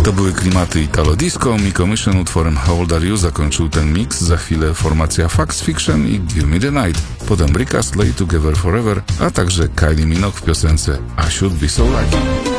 To były klimaty Italo Disco. Miko Mission utworem How Old Are You zakończył ten mix. Za chwilę formacja Facts Fiction i Give Me The Night. Potem Rick Astley, Together Forever, a także Kylie Minogue w piosence I Should Be So Lucky.